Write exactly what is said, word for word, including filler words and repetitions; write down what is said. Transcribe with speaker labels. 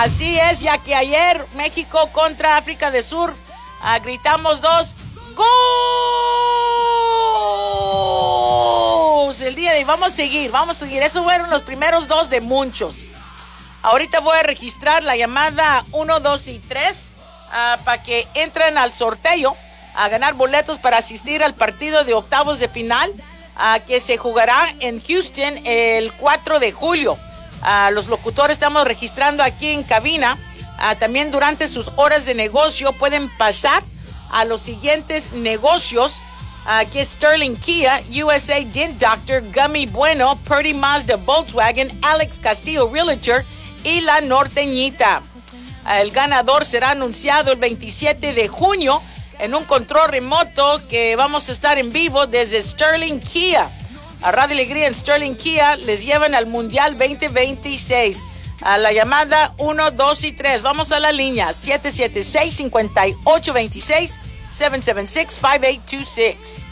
Speaker 1: Así es, ya que ayer México contra África del Sur uh, gritamos dos goals el día de hoy. Vamos a seguir, vamos a seguir. Esos fueron los primeros dos de muchos. Ahorita voy a registrar la llamada uno, dos y tres uh, para que entren al sorteo a ganar boletos para asistir al partido de octavos de final uh, que se jugará en Houston el cuatro de julio. Uh, los locutores estamos registrando aquí en cabina. Uh, también durante sus horas de negocio pueden pasar a los siguientes negocios. Uh, que es Sterling Kia, U S A Dent Doctor, Gummy Bueno, Purdy Mazda, Volkswagen, Alex Castillo Realtor y La Norteñita. Uh, el ganador será anunciado el veintisiete de junio en un control remoto que vamos a estar en vivo desde Sterling Kia. A Radio Alegría en Sterling Kia les llevan al Mundial veinte veintiséis. A la llamada uno, dos y tres. Vamos a la línea siete siete seis, cinco ocho dos seis, siete siete seis, cinco ocho dos seis.